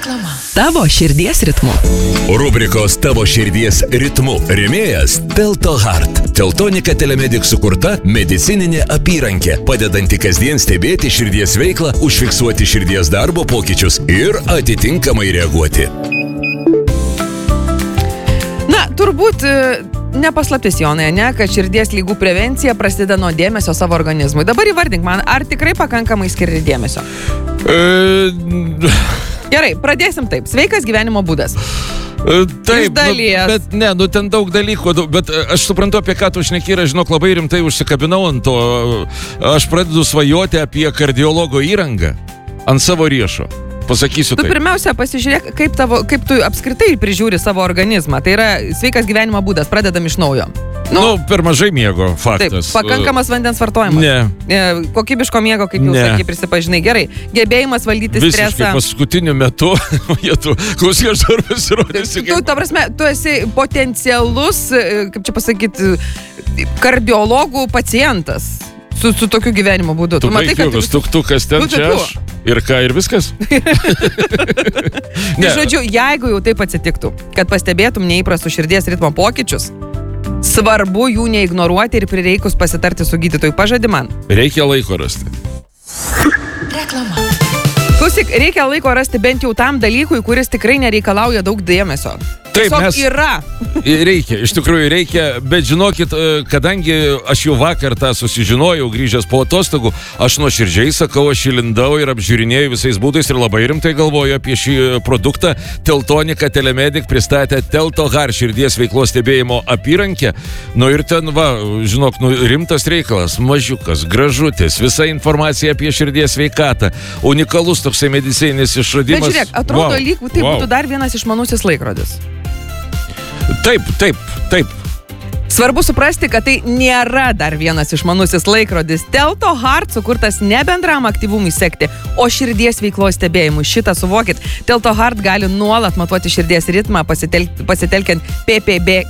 Reklama. Tavo širdies ritmu. Rubrikos Tavo širdies ritmu rėmėjas Telto Heart. Teltonika Telemedic sukurta medicininė apyrankė, padedanti kasdien stebėti širdies veiklą, užfiksuoti širdies darbo pokyčius ir atitinkamai reaguoti. Na, turbūt nepaslaptis, Jonai, kad širdies lygų prevencija prasideda nuo dėmesio savo organizmui. Dabar įvardink man, ar tikrai pakankamai skiri dėmesio? Gerai, pradėsim taip. Sveikas gyvenimo būdas. Taip, bet ne, ten daug dalykų, bet aš suprantu, apie ką tu šneki ir aš, žinok, labai rimtai užsikabinau ant to. Aš pradedu svajoti apie kardiologo įrangą ant savo riešo. Pasakysiu taip. Tu pirmiausia pasižiūrėk, kaip tu apskritai prižiūri savo organizmą. Tai yra sveikas gyvenimo būdas, pradedam iš naujo. Per mažai miego, faktas. Taip, pakankamas vandens vartojimas. Ne. Kokybiško miego, kaip jau sakė, prisipažinai. Gerai, gebėjimas valdyti stresą. Visiškai paskutiniu metu, klausyk, aš dar pasirodysiu. Tu esi potencialus, kaip čia pasakyti, kardiologų pacientas. Su tokiu gyvenimo būdu. Tu matai, kad tuktukas ten čia aš. Ir ką, ir viskas? Žodžiu, jeigu jau taip atsitiktų, kad pastebėtum neįprastų širdies ritmo pokyčius, svarbu jų neignoruoti ir prireikus pasitarti su gydytoju. Pažadi man. Reikia laiko rasti. Reklama. Klausyk, reikia laiko rasti bent jau tam dalykui, kuris tikrai nereikalauja daug dėmesio. Taip, yra. Reikia, iš tikrųjų reikia, bet žinokit, kadangi aš jau vakar tą susižinojau, grįžęs po atostogų, aš nuoširdžiai sakau, aš įlindau ir apžiūrinėjau visais būdais ir labai rimtai galvoju apie šį produktą. Teltonika Telemedic pristatė Telto Heart širdies veiklos stebėjimo apyrankę. Ir ten, žinok, rimtas reikalas, mažiukas, gražutis, visa informacija apie širdies sveikatą, unikalus toksai medicininis išradimas. Bet žiūrėk, atrodo lyg tai būtų dar vienas išmanusis laikrodis. Taip. Svarbu suprasti, kad tai nėra dar vienas išmanusis laikrodis. Telto Heart sukurtas ne bendram aktyvumui sekti, o širdies veiklos stebėjimui. Šitą suvokit. Telto Heart gali nuolat matuoti širdies ritmą pasitelkiant PPB